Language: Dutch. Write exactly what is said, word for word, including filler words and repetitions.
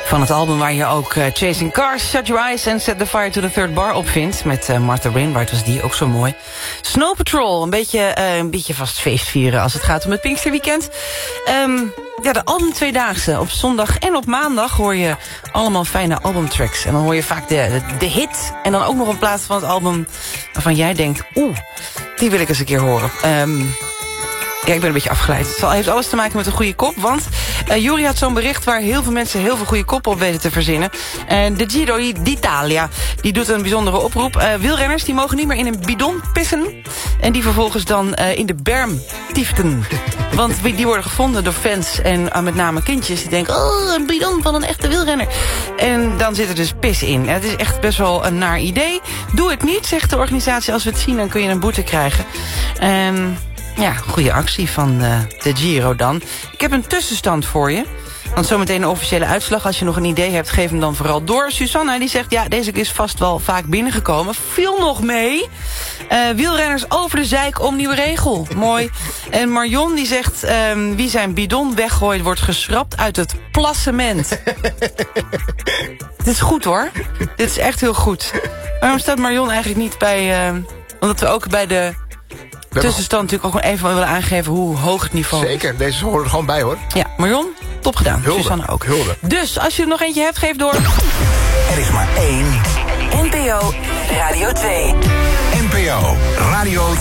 Van het album waar je ook uh, Chasing Cars, Shut Your Eyes en Set the Fire to the Third Bar op vindt. Met uh, Martha Wainwright was die ook zo mooi. Snow Patrol, een beetje, uh, een beetje vast feest vieren als het gaat om het Pinksterweekend. Um, ja, de album Tweedaagse. Op zondag en op maandag hoor je allemaal fijne albumtracks. En dan hoor je vaak de, de, de hit. En dan ook nog een plaats van het album waarvan jij denkt, oeh, die wil ik eens een keer horen. Um, Ja, ik ben een beetje afgeleid. Het heeft alles te maken met een goede kop. Want uh, Juri had zo'n bericht waar heel veel mensen heel veel goede koppen op weten te verzinnen. En uh, de Giro d'Italia, die doet een bijzondere oproep. Uh, wielrenners die mogen niet meer in een bidon pissen. En die vervolgens dan uh, in de berm tieften. Want die worden gevonden door fans en uh, met name kindjes. Die denken, oh, een bidon van een echte wielrenner. En dan zit er dus pis in. Het is echt best wel een naar idee. Doe het niet, zegt de organisatie. Als we het zien, dan kun je een boete krijgen. Um, Ja, goede actie van uh, de Giro dan. Ik heb een tussenstand voor je. Want zometeen een officiële uitslag. Als je nog een idee hebt, geef hem dan vooral door. Susanna die zegt, ja, deze is vast wel vaak binnengekomen. Viel nog mee. Uh, wielrenners over de zeik om nieuwe regel. Mooi. En Marion die zegt, um, wie zijn bidon weggooit wordt geschrapt uit het plassement. Dit is goed hoor. Dit is echt heel goed. Waarom staat Marion eigenlijk niet bij... Uh, omdat we ook bij de... tussenstand natuurlijk ook gewoon even willen aangeven hoe hoog het niveau is. Zeker, deze horen er gewoon bij hoor. Ja, Marion, top gedaan. Hulde. Susanne ook. Hulde. Dus, als je er nog eentje hebt, geef door. Er is maar één. N P O Radio twee. N P O Radio